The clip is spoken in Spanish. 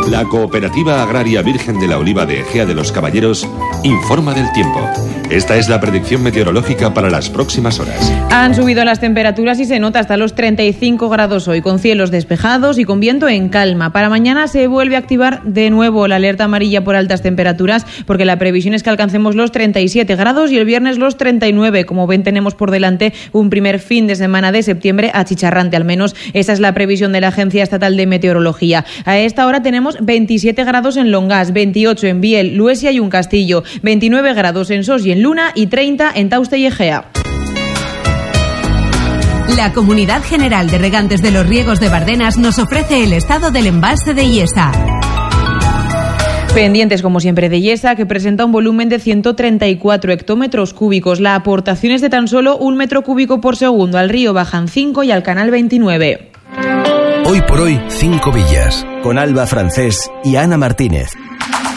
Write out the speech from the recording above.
La Cooperativa Agraria Virgen de la Oliva de Ejea de los Caballeros informa del tiempo. Esta es la predicción meteorológica para las próximas horas. Han subido las temperaturas y se nota hasta los 35 grados hoy, con cielos despejados y con viento en calma. Para mañana se vuelve a activar de nuevo la alerta amarilla por altas temperaturas, porque la previsión es que alcancemos los 37 grados y el viernes los 39. Como ven, tenemos por delante un primer fin de semana de septiembre achicharrante, al menos esa es la previsión de la Agencia Estatal de Meteorología. A esta hora tenemos 27 grados en Longás, 28 en Biel, Luesia y Uncastillo, 29 grados en Sos y en Luna y 30 en Tauste y Egea. La Comunidad General de Regantes de los Riegos de Bardenas nos ofrece el estado del embalse de Illesa. Pendientes, como siempre, de Illesa, que presenta un volumen de 134 hectómetros cúbicos. La aportación es de tan solo 1 metro cúbico por segundo. Al río bajan 5 y al canal 29. Hoy por hoy, 5 villas. Con Alba Francés y Ana Martínez.